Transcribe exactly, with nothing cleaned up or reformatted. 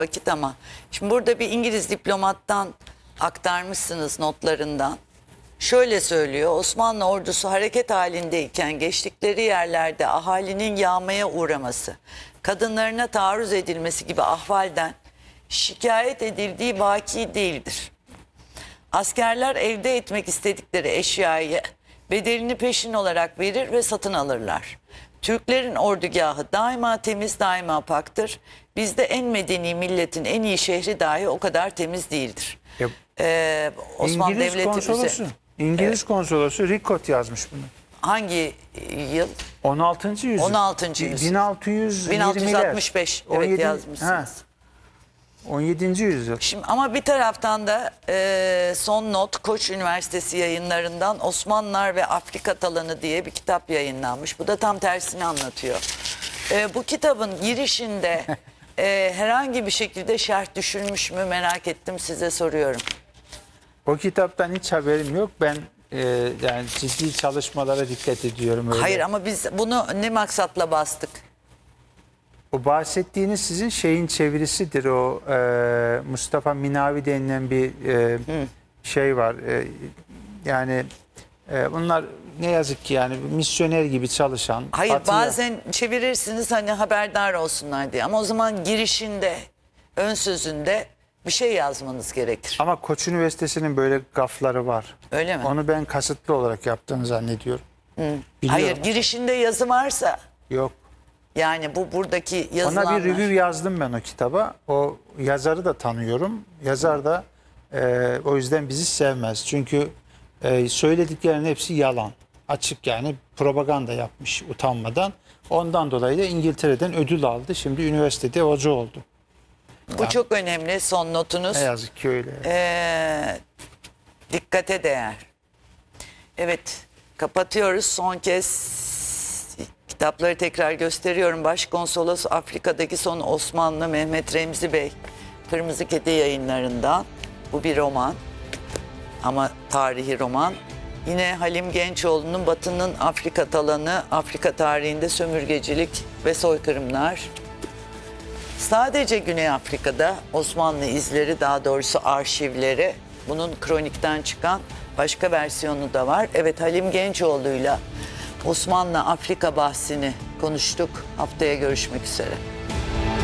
vakit ama. Şimdi burada bir İngiliz diplomattan aktarmışsınız notlarından. Şöyle söylüyor: Osmanlı ordusu hareket halindeyken geçtikleri yerlerde ahalinin yağmaya uğraması, kadınlarına taarruz edilmesi gibi ahvalden şikayet edildiği vaki değildir. Askerler elde etmek istedikleri eşyayı bedelini peşin olarak verir ve satın alırlar. Türklerin ordugahı daima temiz, daima paktır. Bizde en medeni milletin en iyi şehri dahi o kadar temiz değildir. Ya, Ee, Osmanlı İngiliz Devleti konsolosu, bize İngiliz Evet. konsolosu Rickott yazmış bunu. hangi yıl? on altıncı yüzyıl. on altıncı yüzyıl. bin altı yüz yirmiler. bin altı yüz altmış beş. Evet, on yedi yazmışsınız. Ha, on yedinci yüzyıl. Şimdi ama bir taraftan da e, son not Koç Üniversitesi yayınlarından Osmanlılar ve Afrika Talanı diye bir kitap yayınlanmış. Bu da tam tersini anlatıyor. E, bu kitabın girişinde e, herhangi bir şekilde şerh düşülmüş mü merak ettim, size soruyorum. O kitaptan hiç haberim yok. Ben e, yani ciddi çalışmalara dikkat ediyorum. Öyle. Hayır, ama biz bunu ne maksatla bastık? O bahsettiğiniz sizin şeyin çevirisidir. O e, Mustafa Minavi denilen bir e, şey var. E, yani e, bunlar ne yazık ki yani misyoner gibi çalışan. Hayır, batıya- bazen çevirirsiniz hani haberdar olsunlar diye, ama o zaman girişinde, ön sözünde bir şey yazmanız gerekir. Ama Koç Üniversitesi'nin böyle gafları var. Öyle mi? Onu ben kasıtlı olarak yaptığını zannediyorum. Biliyorum. Hayır, girişinde yazı varsa, Yok. yani bu buradaki yazılanlar. Ona bir review yazdım ben o kitaba. O yazarı da tanıyorum. Yazar da e, o yüzden bizi sevmez. Çünkü e, söylediklerinin hepsi yalan. Açık, yani propaganda yapmış utanmadan. Ondan dolayı da İngiltere'den ödül aldı. Şimdi üniversitede hoca oldu. Bu çok önemli son notunuz. Ne yazık ki öyle. Ee, dikkate değer. Evet, kapatıyoruz. Son kez kitapları tekrar gösteriyorum. Başkonsolos Afrika'daki son Osmanlı Mehmet Remzi Bey. Kırmızı Kedi yayınlarından. Bu bir roman. Ama tarihi roman. Yine Halim Gençoğlu'nun Batı'nın Afrika Talanı, Afrika tarihinde sömürgecilik ve soykırımlar. Sadece Güney Afrika'da Osmanlı izleri, daha doğrusu arşivleri, bunun kronikten çıkan başka versiyonu da var. Evet, Halim Gençoğlu'yla Osmanlı Afrika bahsini konuştuk. Haftaya görüşmek üzere.